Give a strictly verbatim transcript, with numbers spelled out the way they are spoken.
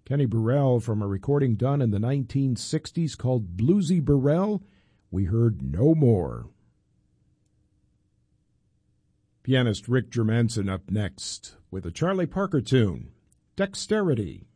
Kenny Burrell from a recording done in the nineteen sixties called Bluesy Burrell. We heard No More. Pianist Rick Germanson up next with a Charlie Parker tune, Dexterity.